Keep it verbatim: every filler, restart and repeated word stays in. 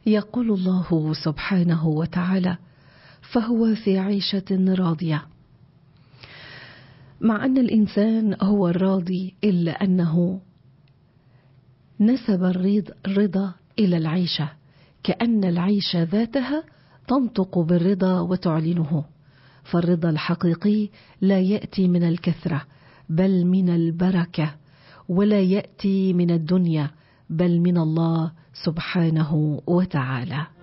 يقول الله سبحانه وتعالى: فهو في عيشة راضية. مع أن الإنسان هو الراضي، إلا أنه نسب الرضا إلى العيشة، كأن العيشة ذاتها تنطق بالرضا وتعلنه. فالرضا الحقيقي لا يأتي من الكثرة بل من البركة، ولا يأتي من الدنيا بل من الله سبحانه وتعالى.